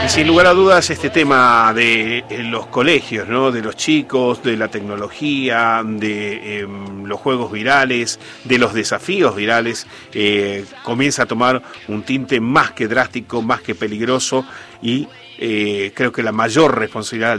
Y sin lugar a dudas este tema de los colegios, ¿no? De los chicos, de la tecnología, de los juegos virales, de los desafíos virales, comienza a tomar un tinte más que drástico, más que peligroso y creo que la mayor responsabilidad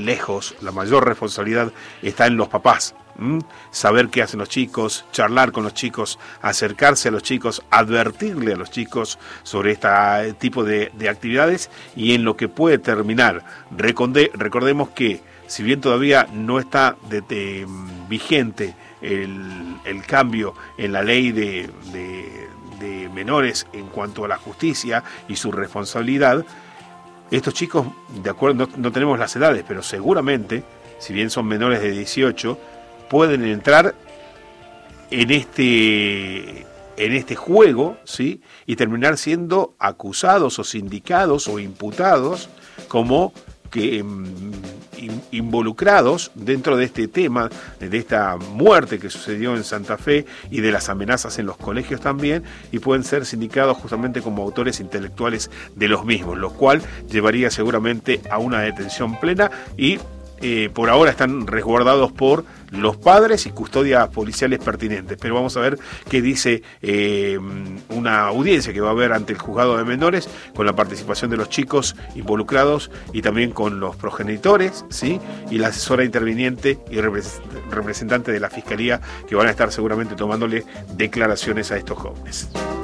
está en los papás. Saber qué hacen los chicos, charlar con los chicos, acercarse a los chicos, advertirle a los chicos sobre este tipo de actividades y en lo que puede terminar. Recordemos que si bien todavía no está vigente el cambio en la ley de menores en cuanto a la justicia y su responsabilidad, estos chicos, de acuerdo, no tenemos las edades, pero seguramente, si bien son menores de 18, pueden entrar en este juego, ¿sí? Y terminar siendo acusados o sindicados o imputados como que involucrados dentro de este tema, de esta muerte que sucedió en Santa Fe y de las amenazas en los colegios también, y pueden ser sindicados justamente como autores intelectuales de los mismos, lo cual llevaría seguramente a una detención plena y por ahora están resguardados por los padres y custodias policiales pertinentes, pero vamos a ver qué dice una audiencia que va a haber ante el juzgado de menores con la participación de los chicos involucrados y también con los progenitores, ¿sí? Y la asesora interviniente y representante de la fiscalía que van a estar seguramente tomándole declaraciones a estos jóvenes.